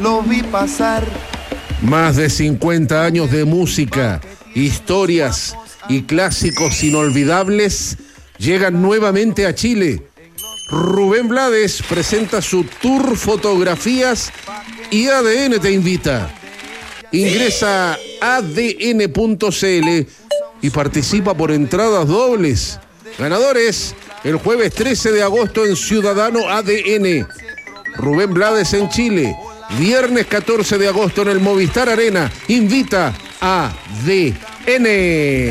Lo vi pasar. Más de 50 años de música, historias y clásicos inolvidables llegan nuevamente a Chile. Rubén Blades presenta su tour Fotografías y ADN te invita. Ingresa a adn.cl y participa por entradas dobles. Ganadores el jueves 13 de agosto en Ciudadano ADN. Rubén Blades en Chile. Viernes 14 de agosto en el Movistar Arena. Invita a ADN.